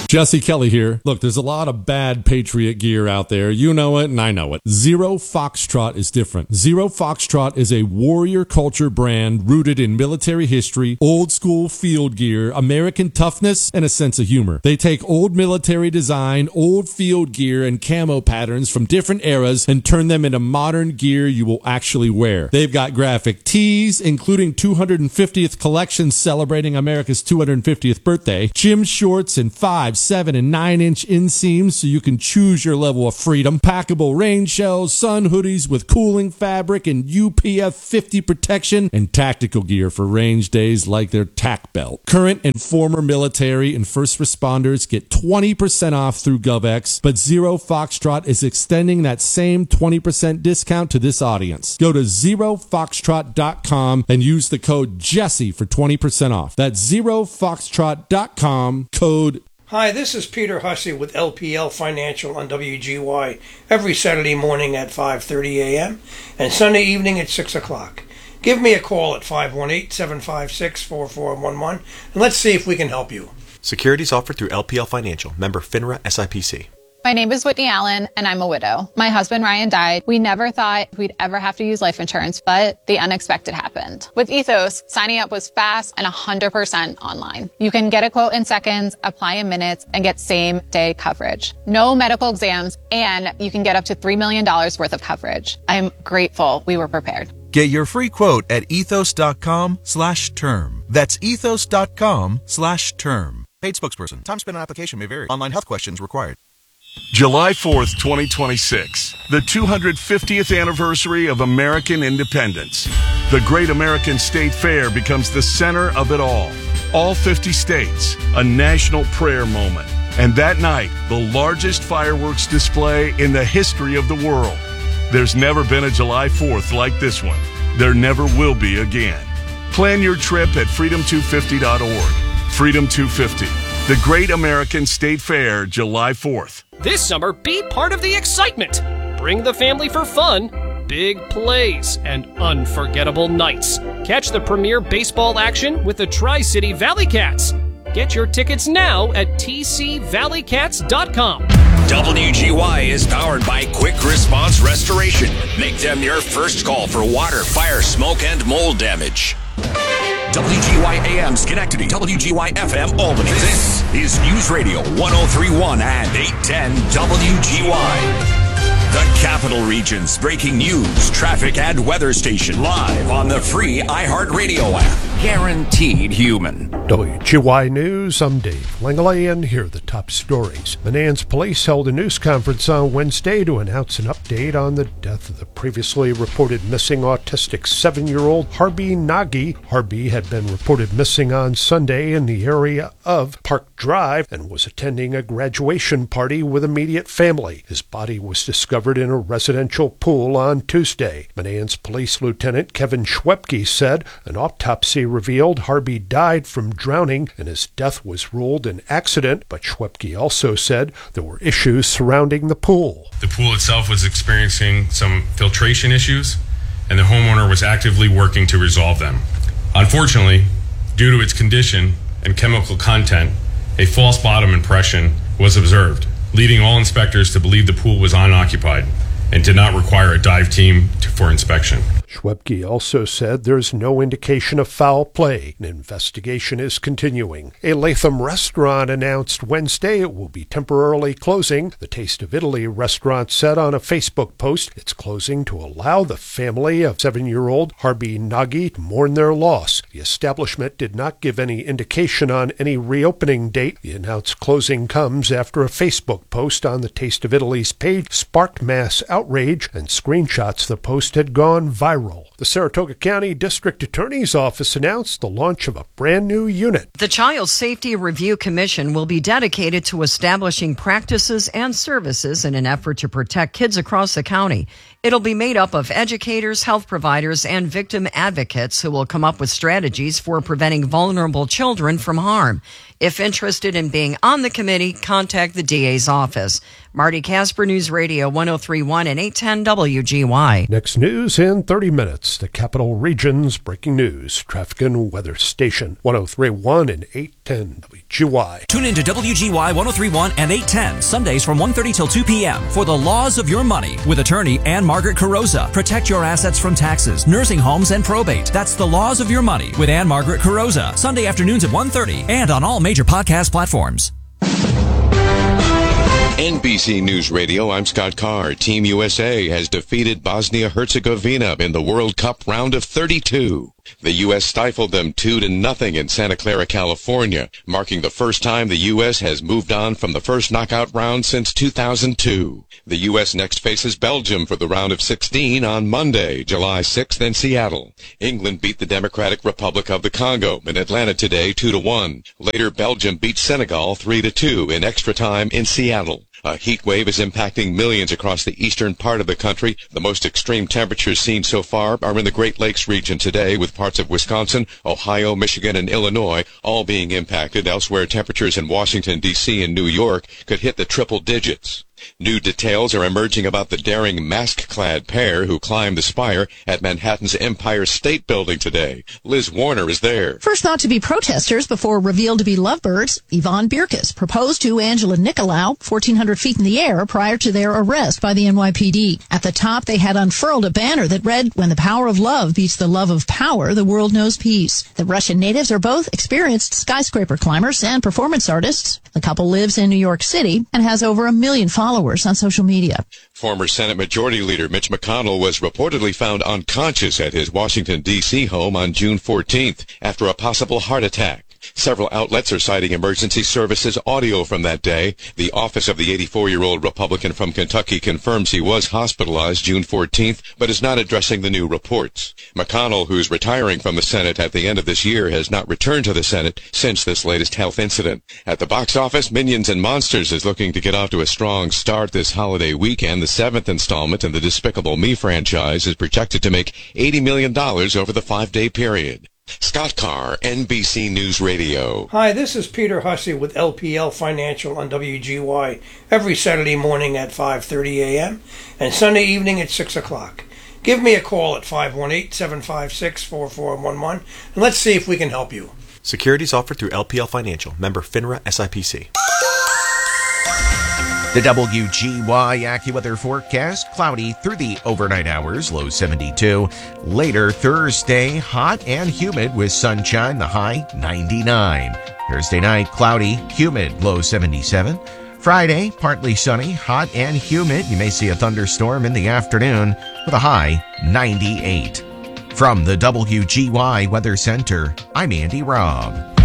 Jesse Kelly here. Look, there's a lot of bad Patriot gear out there. You know it and I know it. Zero Foxtrot is different. Zero Foxtrot is a warrior culture brand rooted in military history, old school field gear, American toughness, and a sense of humor. They take old military design, old field gear, and camo patterns from different eras and turn them into modern gear you will actually wear. They've got graphic tees, including 250th collections celebrating America's 250th birthday, gym shorts in 5, 7, and 9-inch inseams so you can choose your level of freedom, packable rain shells, sun hoodies with cooling fabric and UPF 50 protection, and tactical gear for range days like their TAC belt. Current and former military and first responders get 20% off through GovX, but Zero Foxtrot is extending that same 20% discount to this audience. Go to ZeroFoxtrot.com and use the code Jesse for 20% off. That's ZeroFoxtrot.com, code. Hi, this is Peter Hussey with LPL Financial on WGY every Saturday morning at 5:30 a.m. and Sunday evening at 6 o'clock. Give me a call at 518-756-4411 and let's see if we can help you. Securities offered through LPL Financial, member FINRA SIPC. My name is Whitney Allen, and I'm a widow. My husband, Ryan, died. We never thought we'd ever have to use life insurance, but the unexpected happened. With Ethos, signing up was fast and 100% online. You can get a quote in seconds, apply in minutes, and get same-day coverage. No medical exams, and you can get up to $3 million worth of coverage. I'm grateful we were prepared. Get your free quote at ethos.com/term. That's ethos.com/term. Paid spokesperson. Time spent on application may vary. Online health questions required. July 4th, 2026, the 250th anniversary of American independence. The Great American State Fair becomes the center of it all. All 50 states, a national prayer moment. And that night, the largest fireworks display in the history of the world. There's never been a July 4th like this one. There never will be again. Plan your trip at freedom250.org. Freedom 250, the Great American State Fair, July 4th. This summer, be part of the excitement. Bring the family for fun, big plays, and unforgettable nights. Catch the premier baseball action with the Tri-City Valley Cats. Get your tickets now at tcvalleycats.com. WGY is powered by Quick Response Restoration. Make them your first call for water, fire, smoke, and mold damage. WGY AM Schenectady, WGY FM Albany. This is News Radio 1031 and 810 WGY. The Capital Region's breaking news, traffic, and weather station live on the free iHeartRadio app. Guaranteed human. WGY News, I'm Dave Langley, and here are the top stories. Manans Police held a news conference on Wednesday to announce an update on the death of the previously reported missing autistic 7-year-old Harvey Nagy. Harvey had been reported missing on Sunday in the area of Park Drive and was attending a graduation party with immediate family. His body was discovered in a residential pool on Tuesday. Manans Police Lieutenant Kevin Schwepke said an autopsy revealed Harvey died from drowning and his death was ruled an accident, but Schwepke also said there were issues surrounding the pool. The pool itself was experiencing some filtration issues, and the homeowner was actively working to resolve them. Unfortunately, due to its condition and chemical content, a false bottom impression was observed, leading all inspectors to believe the pool was unoccupied and did not require a dive team for inspection. Schwebke also said there's no indication of foul play. An investigation is continuing. A Latham restaurant announced Wednesday it will be temporarily closing. The Taste of Italy restaurant said on a Facebook post it's closing to allow the family of 7-year-old Harvey Nagy to mourn their loss. The establishment did not give any indication on any reopening date. The announced closing comes after a Facebook post on the Taste of Italy's page sparked mass outrage, and screenshots of the post had gone viral. The Saratoga County District Attorney's Office announced the launch of a brand new unit. The Child Safety Review Commission will be dedicated to establishing practices and services in an effort to protect kids across the county. It'll be made up of educators, health providers, and victim advocates who will come up with strategies for preventing vulnerable children from harm. If interested in being on the committee, contact the DA's office. Marty Casper, News Radio 1031 and 810 WGY. Next news in 30 minutes. The Capital Region's breaking news, traffic and weather station 1031 and 810 610 WGY. Tune in to WGY 1031 and 810 Sundays from 1:30 till 2 p.m. for The Laws of Your Money with attorney Ann Margaret Carrozza. Protect your assets from taxes, nursing homes, and probate. That's The Laws of Your Money with Ann Margaret Carrozza. Sunday afternoons at 1:30 and on all major podcast platforms. NBC News Radio, I'm Scott Carr. Team USA has defeated Bosnia-Herzegovina in the World Cup round of 32. The U.S. stifled them 2-0 in Santa Clara, California, marking the first time the U.S. has moved on from the first knockout round since 2002. The U.S. next faces Belgium for the round of 16 on Monday, July 6th in Seattle. England beat the Democratic Republic of the Congo in Atlanta today 2-1. Later, Belgium beat Senegal 3-2 in extra time in Seattle. A heat wave is impacting millions across the eastern part of the country. The most extreme temperatures seen so far are in the Great Lakes region today, with parts of Wisconsin, Ohio, Michigan, and Illinois all being impacted. Elsewhere, temperatures in Washington, D.C. and New York could hit the triple digits. New details are emerging about the daring mask-clad pair who climbed the spire at Manhattan's Empire State Building today. Liz Warner is there. First thought to be protesters before revealed to be lovebirds, Yvonne Birkus proposed to Angela Nicolau 1,400 feet in the air prior to their arrest by the NYPD. At the top, they had unfurled a banner that read, "When the power of love beats the love of power, the world knows peace." The Russian natives are both experienced skyscraper climbers and performance artists. The couple lives in New York City and has over 1 million followers on social media. Former Senate Majority Leader Mitch McConnell was reportedly found unconscious at his Washington, D.C. home on June 14th after a possible heart attack. Several outlets are citing emergency services audio from that day. The office of the 84-year-old Republican from Kentucky confirms he was hospitalized June 14th, but is not addressing the new reports. McConnell, who's retiring from the Senate at the end of this year, has not returned to the Senate since this latest health incident. At the box office, Minions and Monsters is looking to get off to a strong start this holiday weekend. The 7th installment in the Despicable Me franchise is projected to make $80 million over the 5-day period. Scott Carr, NBC News Radio. Hi, this is Peter Hussey with LPL Financial on WGY every Saturday morning at 5:30 a.m. and Sunday evening at 6 o'clock. Give me a call at 518-756-4411 and let's see if we can help you. Securities offered through LPL Financial, member FINRA SIPC. The WGY AccuWeather forecast, cloudy through the overnight hours, low 72. Later Thursday, hot and humid with sunshine, the high 99. Thursday night, cloudy, humid, low 77. Friday, partly sunny, hot and humid. You may see a thunderstorm in the afternoon with a high 98. From the WGY Weather Center, I'm Andy Robb.